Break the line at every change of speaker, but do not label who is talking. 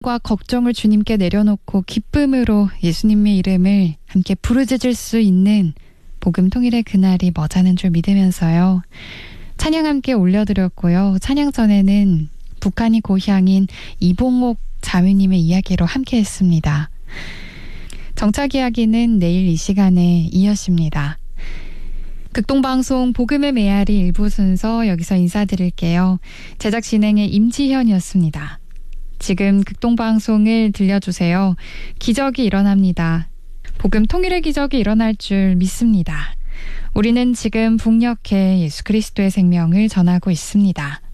과 걱정을 주님께 내려놓고 기쁨으로 예수님의 이름을 함께 부르짖을 수 있는 복음 통일의 그날이 머지않은 줄 믿으면서요. 찬양 함께 올려드렸고요. 찬양 전에는 북한이 고향인 이봉옥 자매님의 이야기로 함께 했습니다. 정착 이야기는 내일 이 시간에 이어집니다. 극동방송 복음의 메아리 일부 순서 여기서 인사드릴게요. 제작 진행의 임지현이었습니다. 지금 극동방송을 들려주세요. 기적이 일어납니다. 복음 통일의 기적이 일어날 줄 믿습니다. 우리는 지금 북녘에 예수 그리스도의 생명을 전하고 있습니다.